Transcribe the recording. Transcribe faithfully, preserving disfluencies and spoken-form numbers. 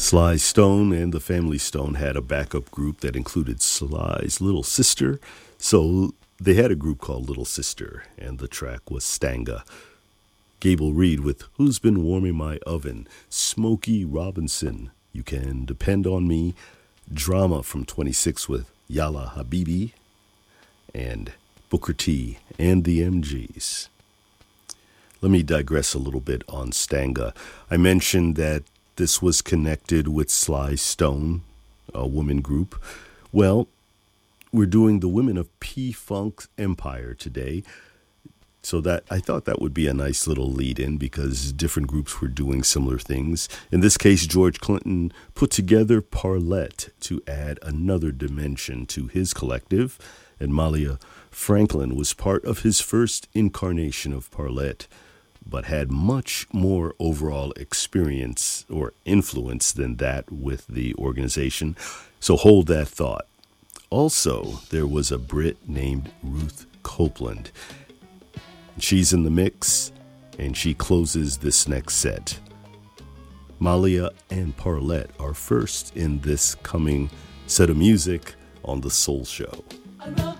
Sly Stone and the Family Stone had a backup group that included Sly's little sister, so they had a group called Little Sister, and the track was Stanga. Gable Reed with Who's Been Warming My Oven, Smokey Robinson, You Can Depend on Me, Drama from twenty-six with Yalla Habibi, and Booker T and the M Gs. Let me digress a little bit on Stanga. I mentioned that this was connected with Sly Stone, a woman group. Well, we're doing the Women of P-Funk Empire today. So that I thought that would be a nice little lead-in because different groups were doing similar things. In this case, George Clinton put together Parlette to add another dimension to his collective, and Malia Franklin was part of his first incarnation of Parlette, but had much more overall experience or influence than that with the organization. So hold that thought. Also, there was a Brit named Ruth Copeland. She's in the mix, and she closes this next set. Malia and Parlette are first in this coming set of music on The Soul Show.